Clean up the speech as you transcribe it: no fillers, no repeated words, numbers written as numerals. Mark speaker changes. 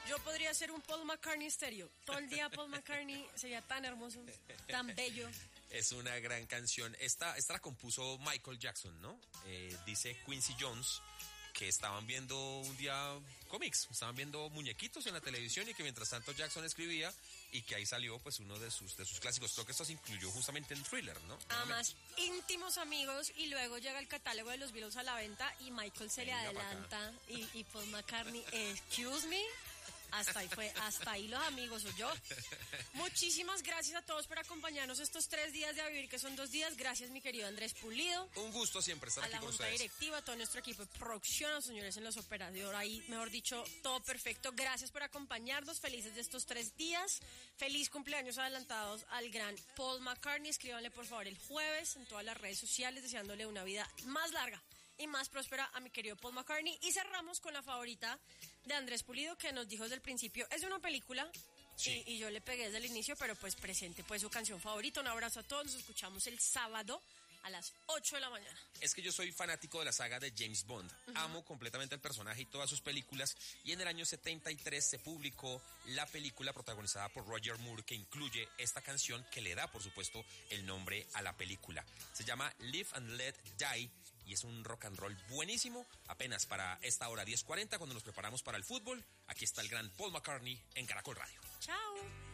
Speaker 1: Yo podría ser un Paul McCartney estéreo. Todo el día Paul McCartney sería tan hermoso, tan bello.
Speaker 2: Es una gran canción. Esta la compuso Michael Jackson, ¿no? Dice Quincy Jones que estaban viendo un día cómics, estaban viendo muñequitos en la televisión y que mientras tanto Jackson escribía y que ahí salió pues uno de sus clásicos. Creo que esto se incluyó justamente en Thriller, ¿no?
Speaker 1: Además, íntimos amigos, y luego llega el catálogo de los Beatles a la venta y Michael se le adelanta y Paul McCartney, excuse me. Hasta ahí los amigos o yo. Muchísimas gracias a todos por acompañarnos estos 3 días de A Vivir, que son 2 días. Gracias, mi querido Andrés Pulido.
Speaker 2: Un gusto siempre estar aquí con ustedes.
Speaker 1: A la Junta Directiva, a todo nuestro equipo de producción, a los señores en los operadores, ahí, mejor dicho, todo perfecto. Gracias por acompañarnos, felices de estos 3 días. Feliz cumpleaños adelantados al gran Paul McCartney. Escríbanle, por favor, el jueves en todas las redes sociales, deseándole una vida más larga y más próspera a mi querido Paul McCartney. Y cerramos con la favorita de Andrés Pulido, que nos dijo desde el principio, es de una película, sí. y yo le pegué desde el inicio, pero pues presente pues su canción favorita. Un abrazo a todos, nos escuchamos el sábado a las 8 de la mañana.
Speaker 2: Es que yo soy fanático de la saga de James Bond. Amo completamente el personaje y todas sus películas. Y en el año 73 se publicó la película protagonizada por Roger Moore, que incluye esta canción que le da, por supuesto, el nombre a la película. Se llama Live and Let Die. Y es un rock and roll buenísimo, apenas para esta hora 10:40, cuando nos preparamos para el fútbol. Aquí está el gran Paul McCartney en Caracol Radio.
Speaker 1: Chao.